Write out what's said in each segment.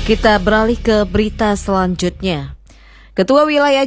Kita beralih ke berita selanjutnya. Ketua Wilayah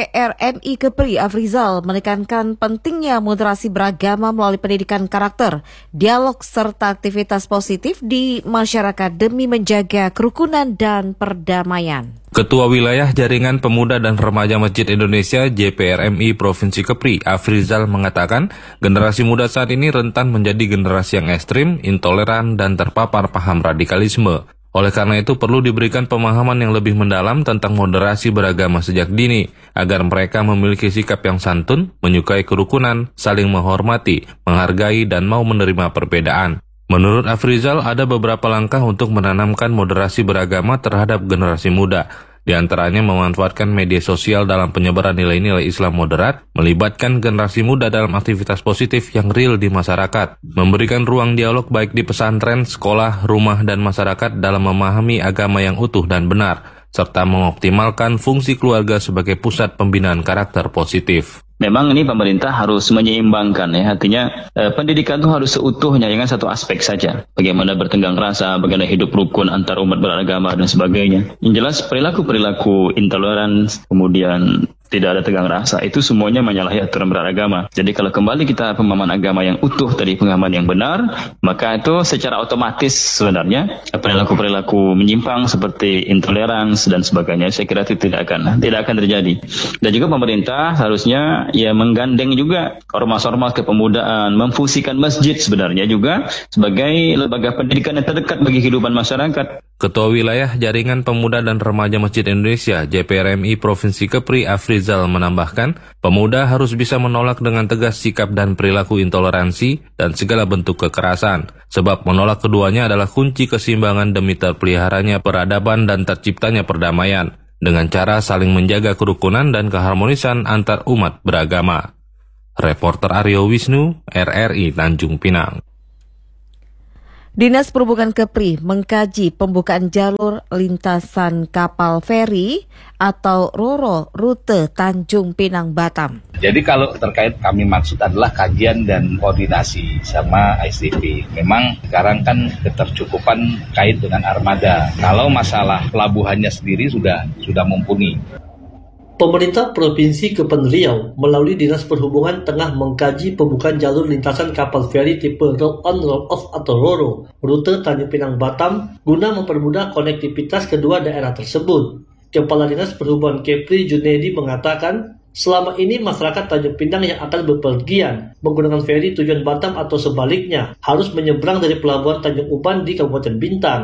JPRMI Kepri Afrizal menekankan pentingnya moderasi beragama melalui pendidikan karakter, dialog serta aktivitas positif di masyarakat demi menjaga kerukunan dan perdamaian. Ketua Wilayah Jaringan Pemuda dan Remaja Masjid Indonesia JPRMI Provinsi Kepri Afrizal mengatakan generasi muda saat ini rentan menjadi generasi yang ekstrim, intoleran, dan terpapar paham radikalisme. Oleh karena itu perlu diberikan pemahaman yang lebih mendalam tentang moderasi beragama sejak dini, agar mereka memiliki sikap yang santun, menyukai kerukunan, saling menghormati, menghargai, dan mau menerima perbedaan. Menurut Afrizal, ada beberapa langkah untuk menanamkan moderasi beragama terhadap generasi muda. Di antaranya memanfaatkan media sosial dalam penyebaran nilai-nilai Islam moderat, melibatkan generasi muda dalam aktivitas positif yang real di masyarakat, memberikan ruang dialog baik di pesantren, sekolah, rumah, dan masyarakat dalam memahami agama yang utuh dan benar, serta mengoptimalkan fungsi keluarga sebagai pusat pembinaan karakter positif. Memang ini pemerintah harus menyeimbangkan ya, artinya pendidikan itu harus seutuhnya, jangan satu aspek saja. Bagaimana bertenggang rasa, bagaimana hidup rukun antar umat beragama dan sebagainya. Yang jelas perilaku intoleran, kemudian tidak ada tegang rasa, itu semuanya menyalahi aturan beragama. Jadi kalau kembali kita pemahaman agama yang utuh tadi, pemahaman yang benar, maka itu secara otomatis sebenarnya perilaku menyimpang seperti intoleransi dan sebagainya, saya kira itu tidak akan terjadi. Dan juga pemerintah harusnya ya menggandeng juga ormas-ormas kepemudaan, memfungsikan masjid sebenarnya juga sebagai lembaga pendidikan yang terdekat bagi kehidupan masyarakat. Ketua Wilayah Jaringan Pemuda dan Remaja Masjid Indonesia JPRMI Provinsi Kepri Afrizal menambahkan, pemuda harus bisa menolak dengan tegas sikap dan perilaku intoleransi dan segala bentuk kekerasan, sebab menolak keduanya adalah kunci keseimbangan demi terpeliharanya peradaban dan terciptanya perdamaian, dengan cara saling menjaga kerukunan dan keharmonisan antar umat beragama. Reporter Aryo Wisnu, RRI Tanjung Pinang. Dinas Perhubungan Kepri mengkaji pembukaan jalur lintasan kapal feri atau RoRo rute Tanjung Pinang Batam. Jadi kalau terkait kami maksud adalah kajian dan koordinasi sama ISDP. Memang sekarang kan ketercukupan kait dengan armada. Kalau masalah pelabuhannya sendiri sudah mumpuni. Pemerintah Provinsi Kepulauan Riau melalui Dinas Perhubungan tengah mengkaji pembukaan jalur lintasan kapal feri tipe roll-on roll-off atau RoRo rute Tanjung Pinang Batam guna mempermudah konektivitas kedua daerah tersebut. Kepala Dinas Perhubungan Kepri Junaidi mengatakan, selama ini masyarakat Tanjung Pinang yang akan bepergian menggunakan feri tujuan Batam atau sebaliknya harus menyeberang dari Pelabuhan Tanjung Uban di Kabupaten Bintang.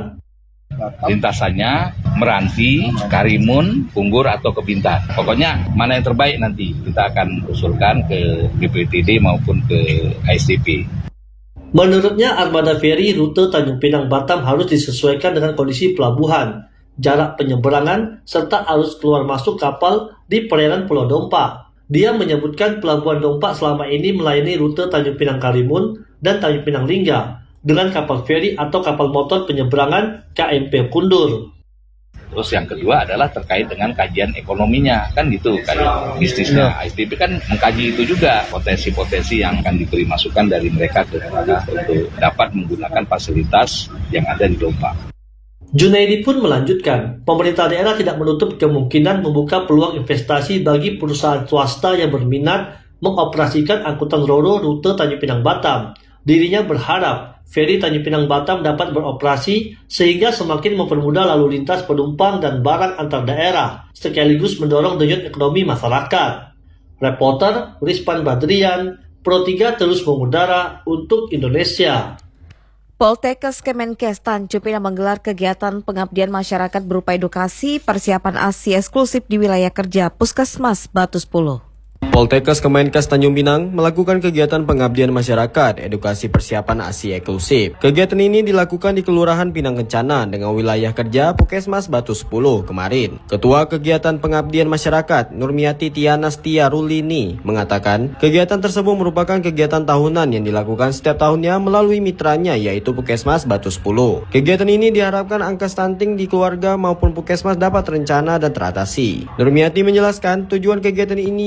Lintasannya Meranti, Karimun, Punggur atau ke Bintan. Pokoknya mana yang terbaik nanti kita akan usulkan ke BPTD maupun ke ISDP. Menurutnya armada feri rute Tanjung Pinang Batam harus disesuaikan dengan kondisi pelabuhan, jarak penyeberangan, serta arus keluar masuk kapal di perairan Pulau Dompa. Dia menyebutkan Pelabuhan Dompa selama ini melayani rute Tanjung Pinang Karimun dan Tanjung Pinang Lingga dengan kapal feri atau kapal motor penyeberangan KMP Kundur. Terus yang kedua adalah terkait dengan kajian ekonominya, kan gitu kan bisnisnya. ISDP kan mengkaji itu juga potensi-potensi yang akan diberi masukan dari mereka kepada untuk dapat menggunakan fasilitas yang ada di Dompa. Junaidi pun melanjutkan, pemerintah daerah tidak menutup kemungkinan membuka peluang investasi bagi perusahaan swasta yang berminat mengoperasikan angkutan RoRo rute Tanjung Pinang Batam. Dirinya berharap feri Tanjung Pinang Batam dapat beroperasi sehingga semakin mempermudah lalu lintas penumpang dan barang antar daerah, sekaligus mendorong denyut ekonomi masyarakat. Reporter Rizpan Badrian, Pro 3 terus mengudara untuk Indonesia. Poltekkes Kemenkes Tanjung Pinang menggelar kegiatan pengabdian masyarakat berupa edukasi persiapan ASI eksklusif di wilayah kerja Puskesmas Batu 10. Poltekkes Kemenkes Tanjung Pinang melakukan kegiatan pengabdian masyarakat edukasi persiapan ASI eksklusif. Kegiatan ini dilakukan di Kelurahan Pinang Kencana dengan wilayah kerja Puskesmas Batu 10 kemarin. Ketua Kegiatan Pengabdian Masyarakat Nurmiati Tiana Setia Rulini mengatakan kegiatan tersebut merupakan kegiatan tahunan yang dilakukan setiap tahunnya melalui mitranya yaitu Puskesmas Batu 10. Kegiatan ini diharapkan angka stunting di keluarga maupun Puskesmas dapat terencana dan teratasi. Nurmiati menjelaskan tujuan kegiatan ini yaitu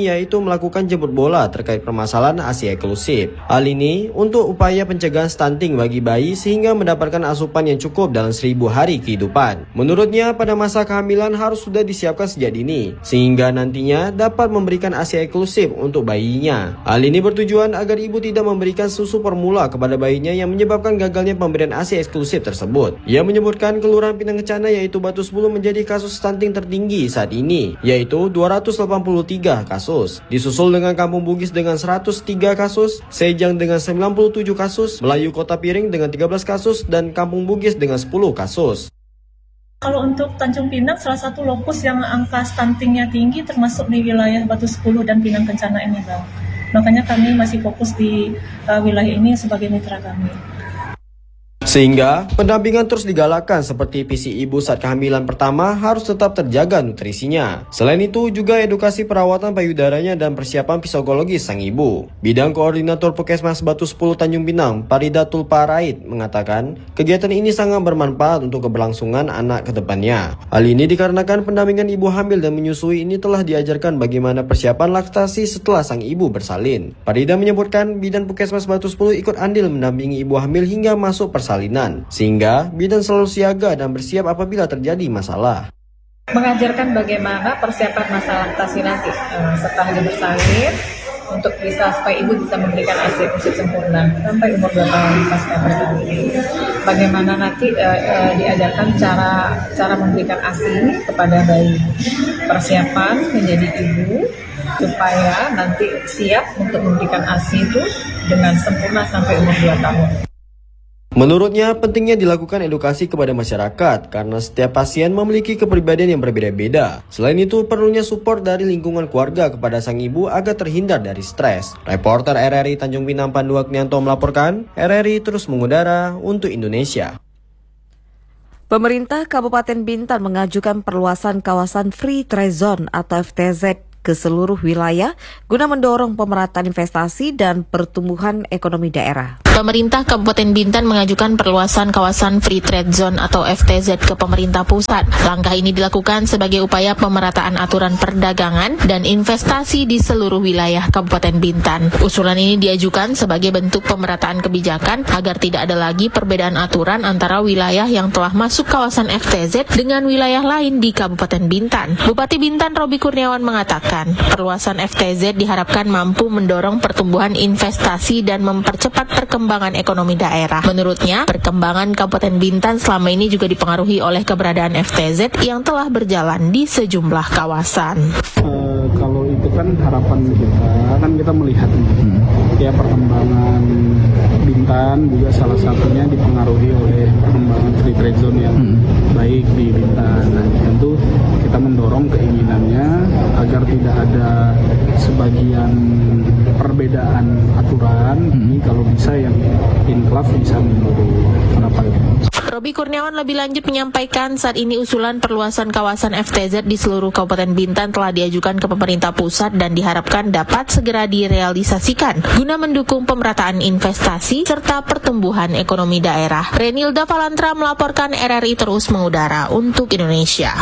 melakukan jemput bola terkait permasalahan ASI eksklusif. Hal ini untuk upaya pencegahan stunting bagi bayi sehingga mendapatkan asupan yang cukup dalam 1000 hari kehidupan. Menurutnya, pada masa kehamilan harus sudah disiapkan sejak dini, sehingga nantinya dapat memberikan ASI eksklusif untuk bayinya. Hal ini bertujuan agar ibu tidak memberikan susu formula kepada bayinya yang menyebabkan gagalnya pemberian ASI eksklusif tersebut. Ia menyebutkan Kelurahan Pinang Kencana yaitu Batu 10 menjadi kasus stunting tertinggi saat ini, yaitu 283 kasus. Disusul dengan Kampung Bugis dengan 103 kasus, Sejang dengan 97 kasus, Melayu Kota Piring dengan 13 kasus, dan Kampung Bugis dengan 10 kasus. Kalau untuk Tanjung Pinang, salah satu lokus yang angka stuntingnya tinggi termasuk di wilayah Batu 10 dan Pinang Kencana ini, Bang. Makanya kami masih fokus di wilayah ini sebagai mitra kami. Sehingga pendampingan terus digalakkan seperti visi ibu saat kehamilan pertama harus tetap terjaga nutrisinya. Selain itu juga edukasi perawatan payudaranya dan persiapan psikologis sang ibu. Bidang Koordinator Puskesmas Batu 10 Tanjung Pinang, Paridatul Parait, mengatakan kegiatan ini sangat bermanfaat untuk keberlangsungan anak ke depannya. Hal ini dikarenakan pendampingan ibu hamil dan menyusui ini telah diajarkan bagaimana persiapan laktasi setelah sang ibu bersalin. Parida menyebutkan bidan Puskesmas Batu 10 ikut andil mendampingi ibu hamil hingga masuk persalinan, sehingga bidan selalu siaga dan bersiap apabila terjadi masalah. Mengajarkan bagaimana persiapan masa laktasi nanti setelah dia bersalin untuk bisa supaya ibu bisa memberikan ASI eksklusif sempurna sampai umur 2 tahun pasca bersalin. Bagaimana nanti diajarkan cara memberikan ASI kepada bayi. Persiapan menjadi ibu supaya nanti siap untuk memberikan ASI itu dengan sempurna sampai umur 2 tahun. Menurutnya, pentingnya dilakukan edukasi kepada masyarakat karena setiap pasien memiliki kepribadian yang berbeda-beda. Selain itu, perlunya support dari lingkungan keluarga kepada sang ibu agar terhindar dari stres. Reporter RRI Tanjung Pinang Pandu Agnianto melaporkan, RRI terus mengudara untuk Indonesia. Pemerintah Kabupaten Bintan mengajukan perluasan kawasan Free Trade Zone atau FTZ ke seluruh wilayah guna mendorong pemerataan investasi dan pertumbuhan ekonomi daerah. Pemerintah Kabupaten Bintan mengajukan perluasan kawasan Free Trade Zone atau FTZ ke pemerintah pusat. Langkah ini dilakukan sebagai upaya pemerataan aturan perdagangan dan investasi di seluruh wilayah Kabupaten Bintan. Usulan ini diajukan sebagai bentuk pemerataan kebijakan agar tidak ada lagi perbedaan aturan antara wilayah yang telah masuk kawasan FTZ dengan wilayah lain di Kabupaten Bintan. Bupati Bintan Robi Kurniawan mengatakan, perluasan FTZ diharapkan mampu mendorong pertumbuhan investasi dan mempercepat perkembangan ekonomi daerah. Menurutnya, perkembangan Kabupaten Bintan selama ini juga dipengaruhi oleh keberadaan FTZ yang telah berjalan di sejumlah kawasan. Kalau itu kan harapan kita melihat ya perkembangan Bintan juga salah satunya dipengaruhi oleh perkembangan Free Trade Zone yang baik di Bintan. Nah, tentu kita mendorong keinginannya agar tidak ada sebagian perbedaan aturan. Ini kalau bisa yang inklaf bisa menurut kenapa ya. Robi Kurniawan lebih lanjut menyampaikan saat ini usulan perluasan kawasan FTZ di seluruh Kabupaten Bintan telah diajukan ke pemerintah pusat dan diharapkan dapat segera direalisasikan guna mendukung pemerataan investasi serta pertumbuhan ekonomi daerah. Renilda Valantra melaporkan, RRI terus mengudara untuk Indonesia.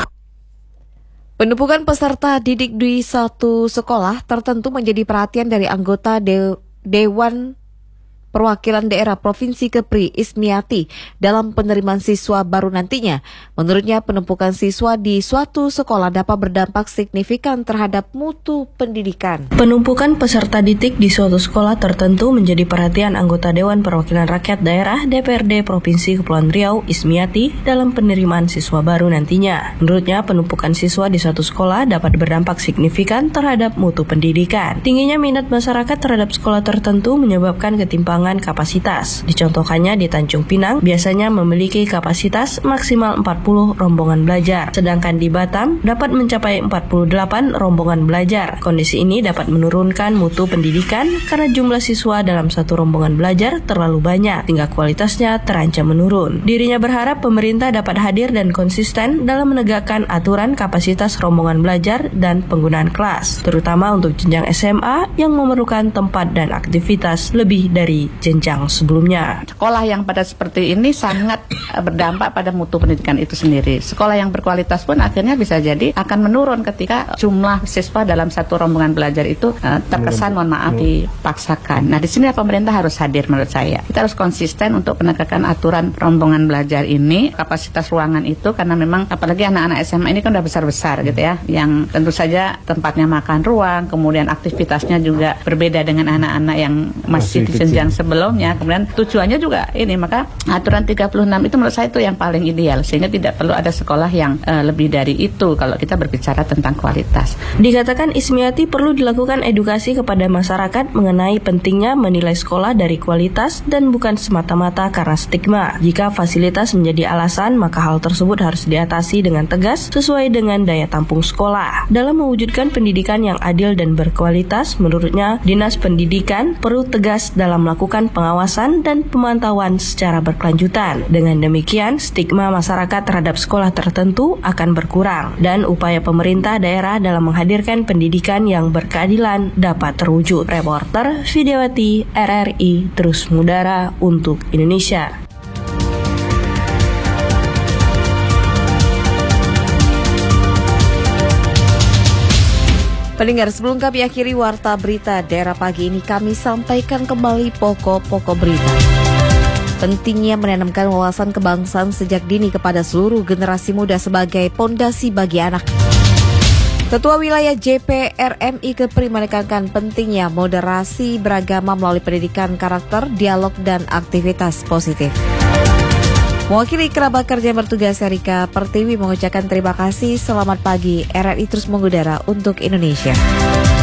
Penumpukan peserta didik di satu sekolah tertentu menjadi perhatian dari anggota Dewan Perwakilan Daerah Provinsi Kepri Ismiati dalam penerimaan siswa baru nantinya. Menurutnya, penumpukan siswa di suatu sekolah dapat berdampak signifikan terhadap mutu pendidikan. Penumpukan peserta didik di suatu sekolah tertentu menjadi perhatian anggota Dewan Perwakilan Rakyat Daerah DPRD Provinsi Kepulauan Riau Ismiati dalam penerimaan siswa baru nantinya. Menurutnya, penumpukan siswa di suatu sekolah dapat berdampak signifikan terhadap mutu pendidikan. Tingginya minat masyarakat terhadap sekolah tertentu menyebabkan ketimpangan kapasitas. Dicontohkannya di Tanjung Pinang biasanya memiliki kapasitas maksimal 40 rombongan belajar, sedangkan di Batam dapat mencapai 48 rombongan belajar. Kondisi ini dapat menurunkan mutu pendidikan karena jumlah siswa dalam satu rombongan belajar terlalu banyak, hingga kualitasnya terancam menurun. Dirinya berharap pemerintah dapat hadir dan konsisten dalam menegakkan aturan kapasitas rombongan belajar dan penggunaan kelas, terutama untuk jenjang SMA yang memerlukan tempat dan aktivitas lebih dari jenjang sebelumnya. Sekolah yang pada seperti ini sangat berdampak pada mutu pendidikan itu sendiri. Sekolah yang berkualitas pun akhirnya bisa jadi akan menurun ketika jumlah siswa dalam satu rombongan belajar itu terkesan, mohon maaf, dipaksakan. Nah, di sini pemerintah harus hadir menurut saya. Kita harus konsisten untuk penegakan aturan rombongan belajar ini, kapasitas ruangan itu, karena memang apalagi anak-anak SMA ini kan udah besar-besar gitu ya, yang tentu saja tempatnya makan ruang, kemudian aktivitasnya juga berbeda dengan anak-anak yang masih di jenjang sebelumnya. Kemudian tujuannya juga ini, maka aturan 36 itu menurut saya itu yang paling ideal, sehingga tidak perlu ada sekolah yang lebih dari itu kalau kita berbicara tentang kualitas. Dikatakan Ismiati perlu dilakukan edukasi kepada masyarakat mengenai pentingnya menilai sekolah dari kualitas dan bukan semata-mata karena stigma. Jika fasilitas menjadi alasan, maka hal tersebut harus diatasi dengan tegas sesuai dengan daya tampung sekolah. Dalam mewujudkan pendidikan yang adil dan berkualitas, menurutnya Dinas Pendidikan perlu tegas dalam melakukan pengawasan dan pemantauan secara berkelanjutan. Dengan demikian, stigma masyarakat terhadap sekolah tertentu akan berkurang dan upaya pemerintah daerah dalam menghadirkan pendidikan yang berkeadilan dapat terwujud. Reporter Vidyawati, RRI, terus mengudara untuk Indonesia. Pendengar, sebelum kami akhiri warta berita daerah pagi ini, kami sampaikan kembali pokok-pokok berita. Pentingnya menanamkan wawasan kebangsaan sejak dini kepada seluruh generasi muda sebagai pondasi bagi anak. Ketua Wilayah JPRMI Kepri menekankan pentingnya moderasi beragama melalui pendidikan karakter, dialog, dan aktivitas positif. Mewakili kerabat kerja bertugas, Erika Pertiwi mengucapkan terima kasih. Selamat pagi, RRI terus mengudara untuk Indonesia.